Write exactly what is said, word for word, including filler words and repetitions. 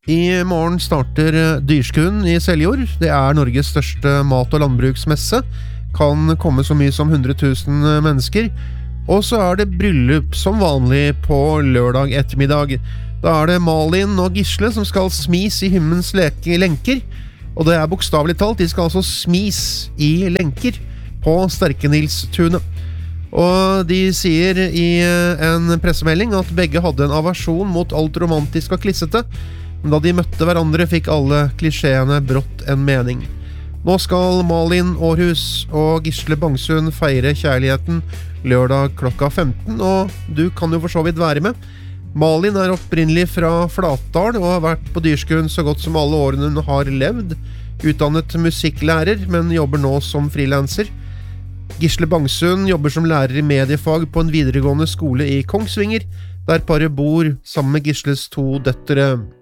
I morgen starter Dyrskuen I Seljord. Det er Norges største mat- og landbruksmesse. Kan komme så mye som hundre tusen mennesker. Og så er det bryllup som vanlig på lørdag ettermiddag. Da er det Malin og Gisle som skal smis I hymmens lenker. Og det er bokstavelig talt, de skal altså smis I lenker på Sterkenilstunet. Og de sier I en pressemelding at begge hadde en aversjon mot alt romantisk og klissete, men da de møtte hverandre fikk alle klisjeene brått en mening. Nå skal Malin Århus og Gisle Bangsund feire kjærligheten lørdag klokka femten, og du kan jo for så vidt være med. Malin er opprinnelig fra Flatdal og har vært på Dyrskuen så godt som alle årene hun har levd, utdannet musikklærer, men jobber nå som freelancer. Gisle Bangsund jobber som lærer I mediefag på en videregående skole I Kongsvinger, der paret bor sammen med Gisles to døtre.